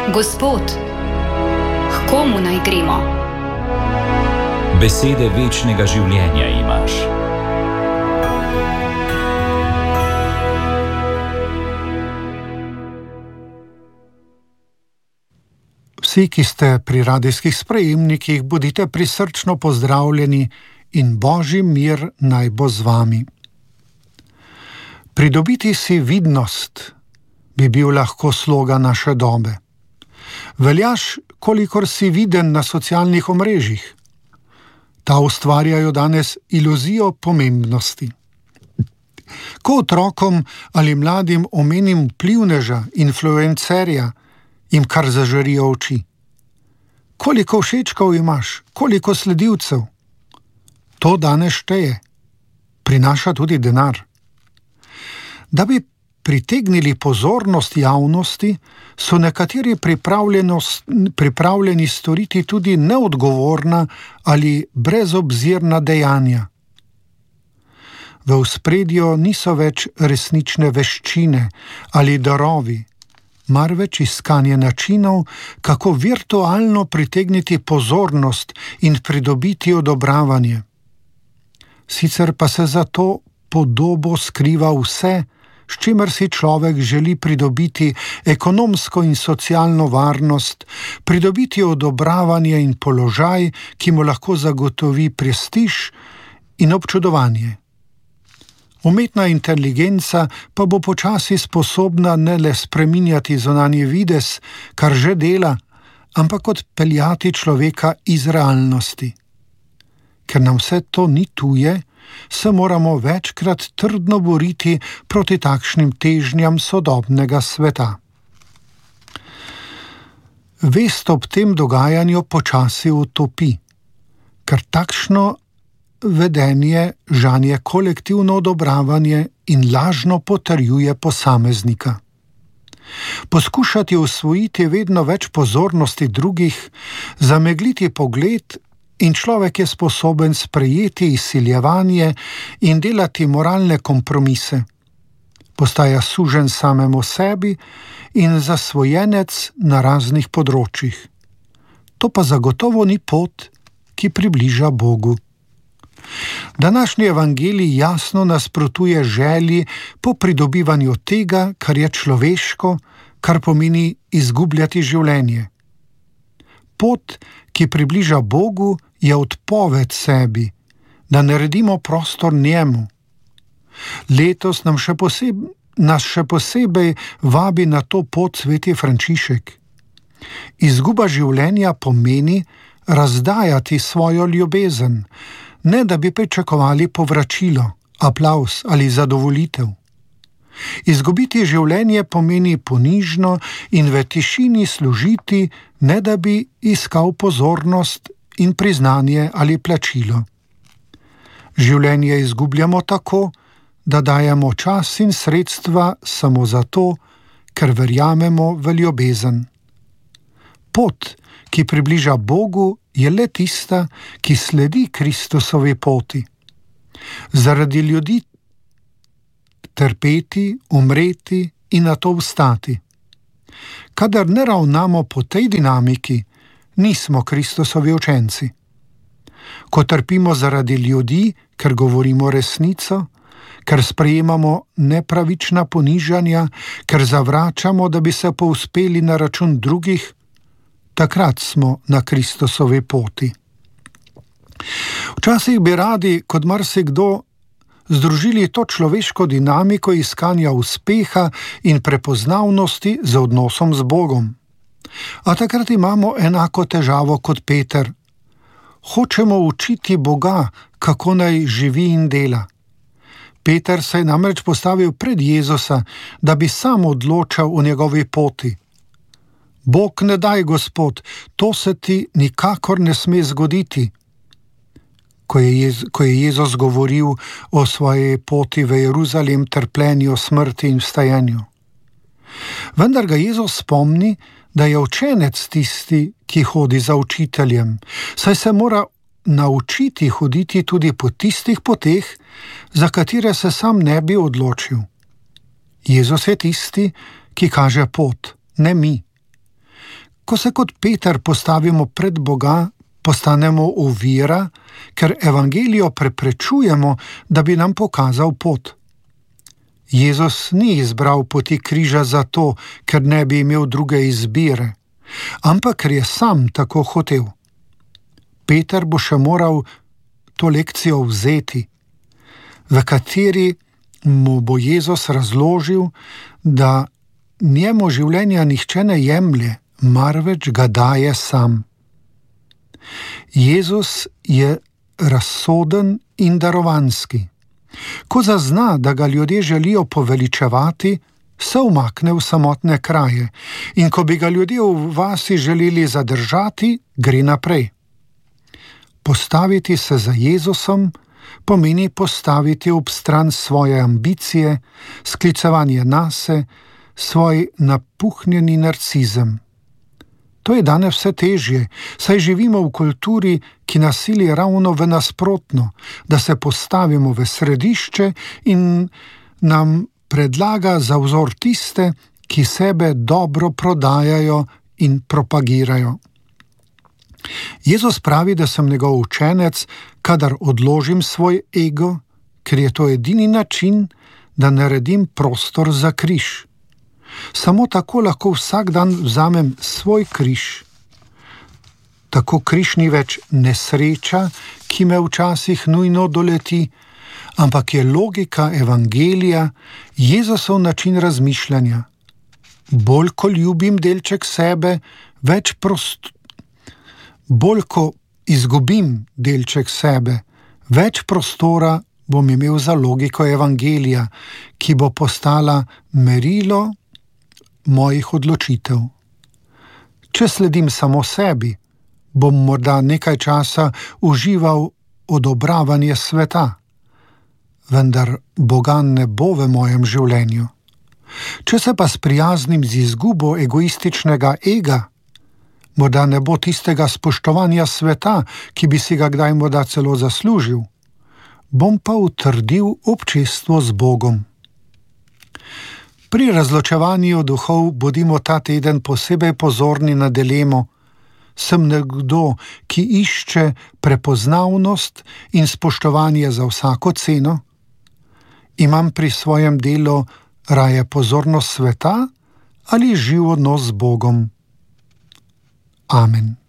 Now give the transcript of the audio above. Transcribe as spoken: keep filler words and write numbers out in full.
Gospod, k komu naj gremo? Besede večnega življenja imaš. Vsi, ki ste pri radijskih sprejemnikih, bodite prisrčno pozdravljeni in Božji mir naj bo z vami. Pridobiti si vidnost bi bil lahko slogan naše dobe. Veljaš, kolikor si viden na socialnih omrežjih. Ta ustvarjajo danes iluzijo pomembnosti. Ko otrokom ali mladim omenim vplivneža, influencerja, jim kar zažarijo oči. Koliko všečkov imaš, koliko sledilcev? To danes šteje. Prinaša tudi denar. Da bi pritegnili pozornost javnosti, so nekateri pripravljeni storiti tudi neodgovorna ali brezobzirna dejanja. V ospredju niso več resnične veščine ali darovi, marveč iskanje načinov, kako virtualno pritegniti pozornost in pridobiti odobravanje. Sicer pa se za to podobo skriva vse, s čimer si človek želi pridobiti ekonomsko in socialno varnost, pridobiti odobravanje in položaj, ki mu lahko zagotovi prestiž in občudovanje. Umetna inteligenca pa bo počasi sposobna ne le spreminjati zunanji videz, kar že dela, ampak odpeljati človeka iz realnosti. Ker nam vse to ni tuje, se moramo večkrat trdno boriti proti takšnim težnjam sodobnega sveta. Vest ob tem dogajanju počasi utopi, ker takšno vedenje žanje kolektivno odobravanje in lažno potrjuje posameznika. Poskušati osvojiti vedno več pozornosti drugih, zamegliti pogled in človek je sposoben sprejeti izsiljevanje in delati moralne kompromise. Postaja sužen samemu sebi in zasvojenec na raznih področjih. To pa zagotovo ni pot, ki približa Bogu. Današnji evangelij jasno nasprotuje želji po pridobivanju tega, kar je človeško, kar pomeni izgubljati življenje. Pot, ki približa Bogu, je odpoved sebi, da naredimo prostor njemu. Letos nam še posebej, nas še posebej vabi na to pot sveti Frančišek. Izguba življenja pomeni razdajati svojo ljubezen, ne da bi pričakovali povračilo, aplavz ali zadovolitev. Izgubiti življenje pomeni ponižno in v tišini služiti, ne da bi iskal pozornost in priznanje ali plačilo. Življenje izgubljamo tako, da dajemo čas in sredstva samo zato, ker verjamemo v ljubezen. Pot, ki približa Bogu, je le tista, ki sledi Kristusovi poti. Zaradi ljudi trpeti, umreti in nato vstati. Kadar ne ravnamo po tej dinamiki, nismo Kristusovi učenci. Ko trpimo zaradi ljudi, ker govorimo resnico, ker sprejemamo nepravična ponižanja, ker zavračamo, da bi se povzpeli na račun drugih, takrat smo na Kristusovi poti. Včasih bi radi, kot marsikdo, združili to človeško dinamiko iskanja uspeha in prepoznavnosti z odnosom z Bogom. A takrat imamo enako težavo kot Peter. Hočemo učiti Boga, kako naj živi in dela. Peter se je namreč postavil pred Jezusa, da bi sam odločal o njegovi poti. Bog ne daj, Gospod, to se ti nikakor ne sme zgoditi. Ko je, Jez, ko je Jezus govoril o svoji poti v Jeruzalem, trpljenju, smrti in vstajanju. Vendar ga Jezus spomni, da je učenec tisti, ki hodi za učiteljem, saj se mora naučiti hoditi tudi po tistih poteh, za katere se sam ne bi odločil. Jezus je tisti, ki kaže pot, ne mi. Ko se kot Peter postavimo pred Boga, postanemo ovira, ker evangelijo preprečujemo, da bi nam pokazal pot. Jezus ni izbral poti križa zato, ker ne bi imel druge izbire, ampak ker je sam tako hotel. Peter bo še moral to lekcijo vzeti, v kateri mu bo Jezus razložil, da njemu življenja nihče ne jemlje, marveč ga daje sam. Jezus je razsoden in darovanski. Ko zazna, da ga ljudje želijo poveličevati, se umakne v samotne kraje, in ko bi ga ljudje v vasi želeli zadržati, gre naprej. Postaviti se za Jezusom pomeni postaviti ob stran svoje ambicije, sklicevanje nase, svoj napuhnjeni narcizem. To je danes vse težje, saj živimo v kulturi, ki nas sili ravno v nasprotno, da se postavimo v središče in nam predlaga za vzor tiste, ki sebe dobro prodajajo in propagirajo. Jezus pravi, da sem njegov učenec, kadar odložim svoj ego, ker je to edini način, da naredim prostor za križ. Samo tako lahko vsak dan vzamem svoj križ. Tako križ ni več nesreča, ki me včasih nujno doleti, ampak je logika evangelija, Jezusov način razmišljanja. Bolj ko ljubim delček sebe, več prost... Bolj ko izgubim delček sebe, več prostora bom imel za logiko evangelija, ki bo postala merilo mojih odločitev. Če sledim samo sebi, bom morda nekaj časa užival odobravanje sveta, vendar Boga ne bo v mojem življenju. Če se pa sprijaznim z izgubo egoističnega ega, morda ne bo tistega spoštovanja sveta, ki bi si ga kdaj morda celo zaslužil, bom pa utrdil občestvo z Bogom. Pri razločevanju duhov bodimo ta teden posebej pozorni na dilemo: sem nekdo, ki išče prepoznavnost in spoštovanje za vsako ceno? Imam pri svojem delu raje pozornost sveta ali živ odnos z Bogom? Amen.